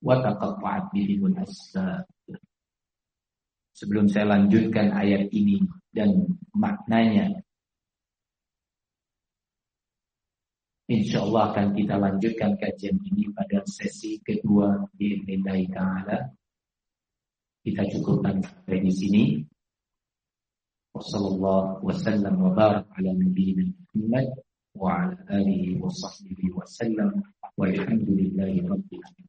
wa taqatta'at bihimul asbab. Sebelum saya lanjutkan ayat ini dan maknanya, insyaallah akan kita lanjutkan kajian ini pada sesi kedua biidznillah taala. Kita cukupkan sampai di sini. Wassallallahu wasallam wa barak ala nabiyyina Muhammad wa ala alihi wa sahbihi wasallam walhamdulillahi rabbil alamin.